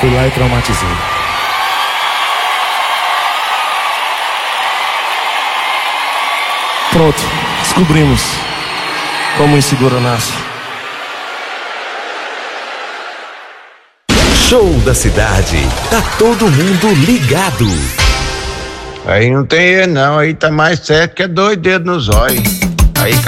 fui lá e traumatizei. Pronto, descobrimos como o inseguro nasce. Show da cidade, tá todo mundo ligado. Aí não tem erro não, aí tá mais certo que é 2 dedos nos olhos. Aí